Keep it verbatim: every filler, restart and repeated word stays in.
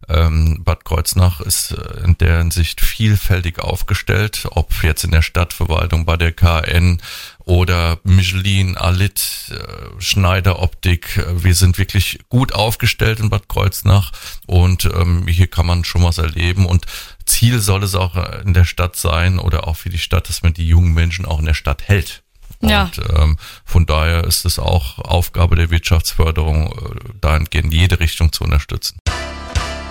Ähm, Bad Kreuznach ist in der Hinsicht vielfältig aufgestellt, ob jetzt in der Stadtverwaltung, bei der K N oder Michelin, Alit, äh, Schneider Optik. Wir sind wirklich gut aufgestellt in Bad Kreuznach und ähm, hier kann man schon was erleben und Ziel soll es auch in der Stadt sein oder auch für die Stadt, dass man die jungen Menschen auch in der Stadt hält. Ja. Und ähm, von daher ist es auch Aufgabe der Wirtschaftsförderung, äh, dahingehend jede Richtung zu unterstützen.